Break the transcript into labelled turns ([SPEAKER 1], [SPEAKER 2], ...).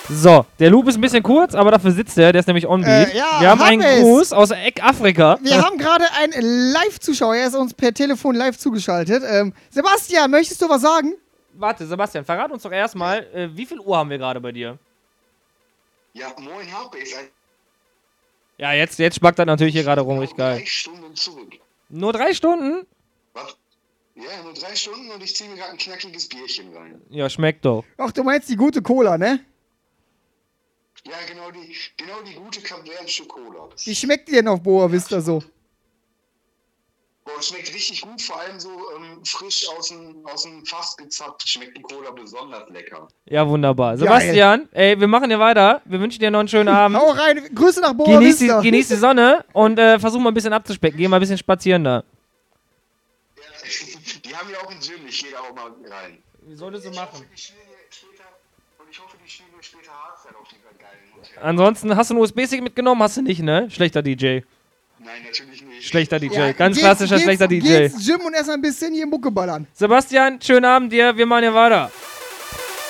[SPEAKER 1] So, der Loop ist ein bisschen kurz, aber dafür sitzt der ist nämlich on-beat.
[SPEAKER 2] Ja,
[SPEAKER 1] wir haben einen Gruß aus Eck-Afrika.
[SPEAKER 2] Wir haben gerade einen Live-Zuschauer, er ist uns per Telefon live zugeschaltet. Sebastian, möchtest du was sagen?
[SPEAKER 1] Warte, Sebastian, verrat uns doch erstmal, wie viel Uhr haben wir gerade bei dir?
[SPEAKER 3] Ja, moin Hardbase.
[SPEAKER 1] Ja, jetzt spackt das natürlich hier gerade rum, richtig geil.
[SPEAKER 3] 3 Stunden zurück.
[SPEAKER 1] Nur 3 Stunden?
[SPEAKER 3] Was? Ja, nur 3 Stunden und ich ziehe mir gerade ein knackiges Bierchen rein.
[SPEAKER 1] Ja, schmeckt doch.
[SPEAKER 2] Ach, du meinst die gute Cola, ne?
[SPEAKER 3] Ja, genau die gute kapverdische Cola.
[SPEAKER 2] Wie schmeckt die denn auf Boa Vista so?
[SPEAKER 3] Boah, schmeckt richtig gut, vor allem so frisch aus dem Fass gezapft, schmeckt die Cola besonders lecker.
[SPEAKER 1] Ja, wunderbar. Sebastian, ey, wir machen hier weiter. Wir wünschen dir noch einen schönen Abend.
[SPEAKER 2] Hau rein, Grüße nach Boa Vista.
[SPEAKER 1] Genieß die Sonne und versuch mal ein bisschen abzuspecken. Geh mal ein bisschen spazieren da.
[SPEAKER 3] Ja, die haben ja auch ein Gym, ich gehe da auch mal rein.
[SPEAKER 1] Wie solltest du machen?
[SPEAKER 3] Ich hoffe, die spielen später Hardstyle auf dieser geilen Hotel.
[SPEAKER 1] Ansonsten, hast du einen USB-Stick mitgenommen? Hast du nicht, ne? Schlechter DJ.
[SPEAKER 3] Nein, natürlich nicht.
[SPEAKER 1] Schlechter DJ.
[SPEAKER 2] Ja,
[SPEAKER 1] Ganz klassischer schlechter DJ.
[SPEAKER 2] Geh ins Gym und erstmal ein bisschen hier Mucke ballern.
[SPEAKER 1] Sebastian, schönen Abend dir. Wir machen hier weiter.